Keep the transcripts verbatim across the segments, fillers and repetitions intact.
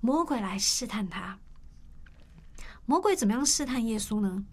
魔鬼来试探他。魔鬼怎么样试探耶稣呢？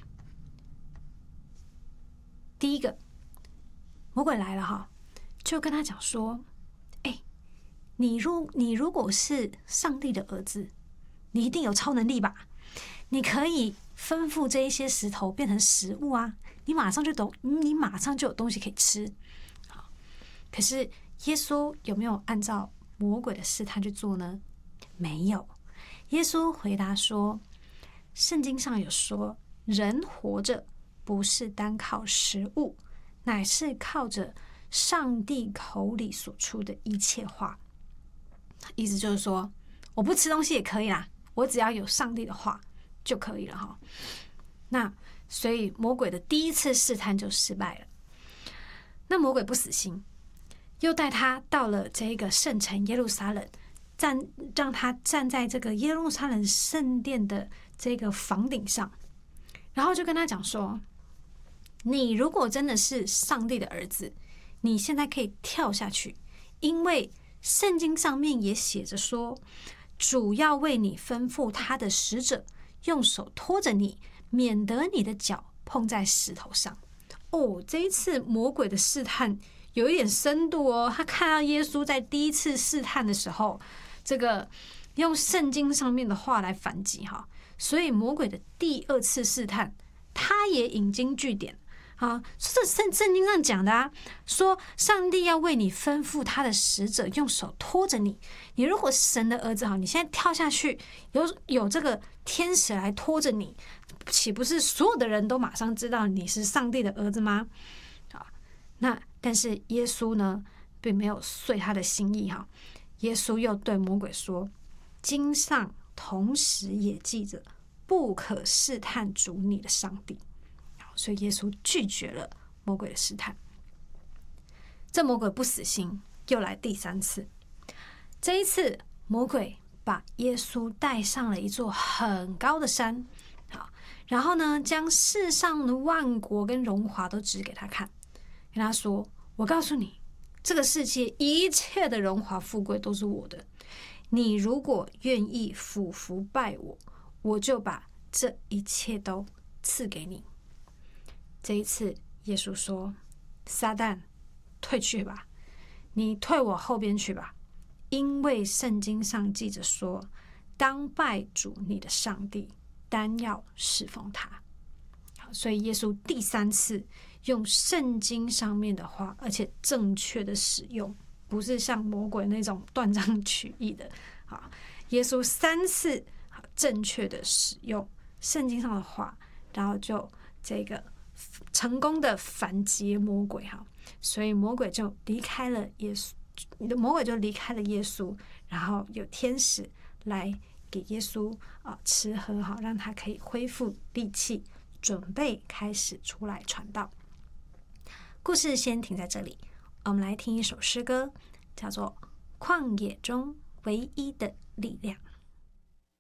第一个，魔鬼来了哈，就跟他讲说：“哎，你如你如果是上帝的儿子，你一定有超能力吧？你可以吩咐这一些石头变成食物啊！你马上就懂，你马上就有东西可以吃。”好，可是耶稣有没有按照魔鬼的试探去做呢？没有。耶稣回答说：“圣经上有说，人活着不是单靠食物，乃是靠着上帝口里所出的一切话。”意思就是说，我不吃东西也可以啦，我只要有上帝的话就可以了哈。那所以魔鬼的第一次试探就失败了。那魔鬼不死心，又带他到了这个圣城耶路撒冷，站让他站在这个耶路撒冷圣殿的这个房顶上，然后就跟他讲说：“你如果真的是上帝的儿子，你现在可以跳下去，因为圣经上面也写着说，主要为你吩咐他的使者，用手托着你，免得你的脚碰在石头上。”哦，这一次魔鬼的试探有一点深度哦。他看到耶稣在第一次试探的时候，这个用圣经上面的话来反击哈，所以魔鬼的第二次试探，他也引经据典。啊，这圣圣经上讲的啊，说上帝要为你吩咐他的使者，用手托着你。你如果是神的儿子，你现在跳下去，有有这个天使来托着你，岂不是所有的人都马上知道你是上帝的儿子吗？啊，那但是耶稣呢，并没有遂他的心意哈。耶稣又对魔鬼说：“经上同时也记着，不可试探主你的上帝。”所以耶稣拒绝了魔鬼的试探。这魔鬼不死心，又来第三次。这一次，魔鬼把耶稣带上了一座很高的山，好，然后呢，将世上的万国跟荣华都指给他看，跟他说：“我告诉你，这个世界一切的荣华富贵都是我的。你如果愿意俯伏拜我，我就把这一切都赐给你。”这一次，耶稣说：“撒旦，退去吧，你退我后边去吧，因为圣经上记着说，当拜主你的上帝，单要侍奉他。”好，所以耶稣第三次用圣经上面的话，而且正确的使用，不是像魔鬼那种断章取义的。好，耶稣三次正确的使用圣经上的话，然后就这个成功的反击魔鬼哈，所以魔鬼就离开了耶稣，魔鬼就离开了耶稣，然后有天使来给耶稣啊吃喝哈，让他可以恢复力气，准备开始出来传道。故事先停在这里，我们来听一首诗歌，叫做《旷野中唯一的力量》。